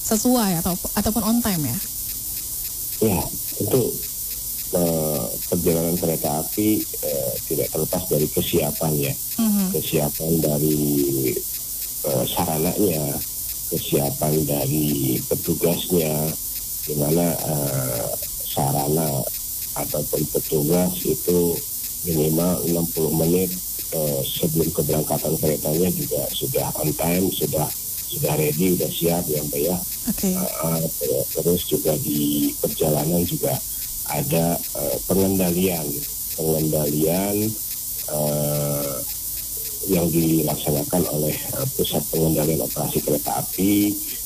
sesuai ataupun on time ya? Ya, tentu perjalanan kereta api tidak terlepas dari kesiapannya, kesiapan dari sarananya, kesiapan dari petugasnya, di mana sarana ataupun petugas itu minimal 60 menit sebelum keberangkatan keretanya juga sudah on time, sudah ready, sudah siap ya Mbak ya. Oke. Terus juga di perjalanan juga ada pengendalian yang dilaksanakan oleh pusat pengendalian operasi kereta api,